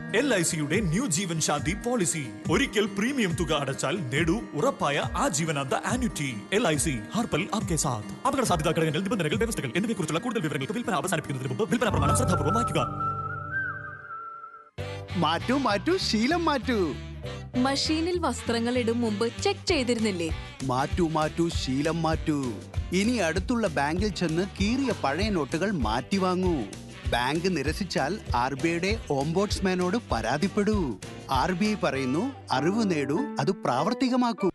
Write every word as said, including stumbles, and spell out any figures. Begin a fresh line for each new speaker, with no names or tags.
L I സിയുടെ new ജീവൻ ശാന്തി policy. ഒരിക്കൽ premium തുക അടച്ചാൽ നേടൂ ഉറപ്പായ ആജീവനാന്ത annuity. L I C ഹർപൽ Aapke സാത്ത്. അപകട സാധ്യതാ ഘടകങ്ങൾ, നിബന്ധനകൾ, വ്യവസ്ഥകൾ എന്നിവയെക്കുറിച്ചുള്ള കൂടുതൽ വിവരങ്ങൾക്ക് വിൽപ്പന അവസാനിപ്പിക്കുന്നതിന് മുമ്പ് വിൽപ്പന പ്രമാണം ശ്രദ്ധാപൂർവ്വം വായിക്കുക.
മാറ്റൂ മാറ്റൂ ശീലം മാറ്റൂ.
മഷീനിൽ വസ്ത്രങ്ങൾ ഇടും മുമ്പ് ചെക്ക് ചെയ്തിരുന്നില്ലേ?
മാറ്റൂ മാറ്റൂ ശീലം മാറ്റൂ. ഇനി അടുത്തുള്ള ബാങ്കിൽ ചെന്ന് കീറിയ പഴയ നോട്ടുകൾ മാറ്റി വാങ്ങൂ. ബാങ്ക് നിരസിച്ചാൽ ആർ ബി ഐയുടെ ഓംബോഡ്സ്മാനോട് പരാതിപ്പെടൂ. ആർ ബി ഐ പറയുന്നു, അറിവ് നേടൂ, അത് പ്രാവർത്തികമാക്കൂ.